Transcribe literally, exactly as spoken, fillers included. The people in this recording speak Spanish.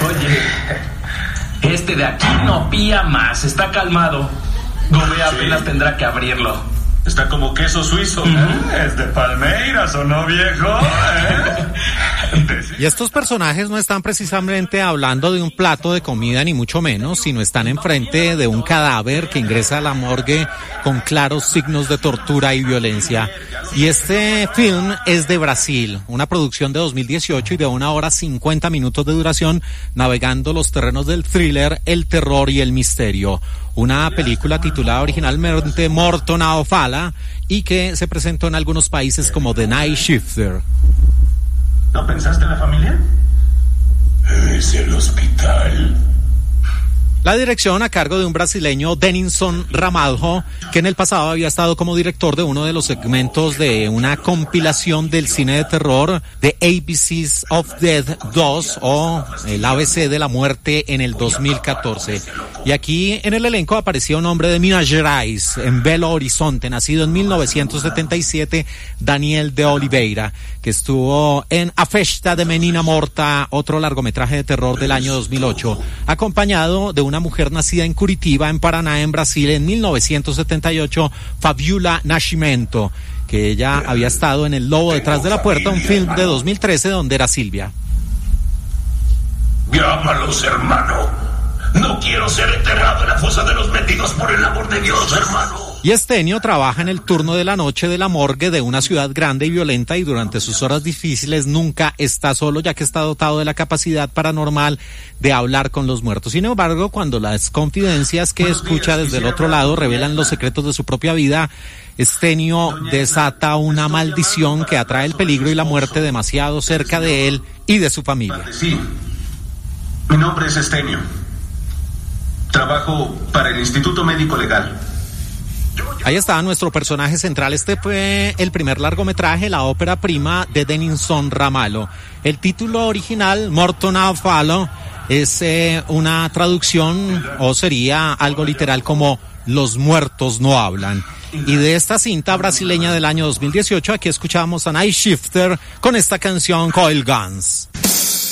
Oye, este de aquí no pía más, está calmado. Gobea apenas sí. Tendrá que abrirlo. Está como queso suizo. Uh-huh. ¿Es de Palmeiras o no, viejo? ¿Eh? Y estos personajes no están precisamente hablando de un plato de comida, ni mucho menos, sino están enfrente de un cadáver que ingresa a la morgue con claros signos de tortura y violencia. Y este film es de Brasil, una producción de dos mil dieciocho y de una hora cincuenta minutos de duración, navegando los terrenos del thriller, el terror y el misterio. Una película titulada originalmente Morto na Fala y que se presentó en algunos países como The Night Shifter. ¿No pensaste en la familia? Es el hospital. La dirección a cargo de un brasileño, Denilson Ramalho, que en el pasado había estado como director de uno de los segmentos de una compilación del cine de terror de A B Cs of Death dos o el A B C de la muerte en el dos mil catorce. Y aquí en el elenco aparecía un hombre de Minas Gerais, en Belo Horizonte, nacido en mil novecientos setenta y siete, Daniel de Oliveira, que estuvo en A Festa de Menina Morta, otro largometraje de terror del año dos mil ocho, acompañado de una mujer nacida en Curitiba, en Paraná, en Brasil, en mil novecientos setenta y ocho, Fabiola Nascimento, que ella había estado en El Lobo detrás de la puerta, un film de dos mil trece donde era Silvia. Llámalos, hermano. No quiero ser enterrado en la fosa de los metidos, por el amor de Dios, hermano. Y Estenio trabaja en el turno de la noche de la morgue de una ciudad grande y violenta y durante sus horas difíciles nunca está solo, ya que está dotado de la capacidad paranormal de hablar con los muertos. Sin embargo, cuando las confidencias que escucha desde el otro lado revelan los secretos de su propia vida, Estenio desata una maldición que atrae el peligro y la muerte demasiado cerca de él y de su familia. Sí, mi nombre es Estenio. Trabajo para el Instituto Médico Legal. Ahí está nuestro personaje central. Este fue el primer largometraje, la ópera prima de Denilson Ramalho. El título original, Morto na Fala, es eh, una traducción o sería algo literal como Los muertos no hablan. Y de esta cinta brasileña del año dos mil dieciocho, aquí escuchamos a Night Shifter con esta canción Coil Guns.